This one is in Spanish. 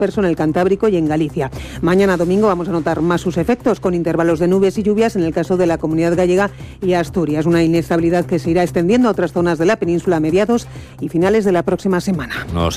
disperso en el Cantábrico y en Galicia. Mañana domingo vamos a notar más sus efectos, con intervalos de nubes y lluvias en el caso de la Comunidad Gallega y Asturias. Una inestabilidad que se irá extendiendo a otras zonas de la península a mediados y finales de la próxima semana.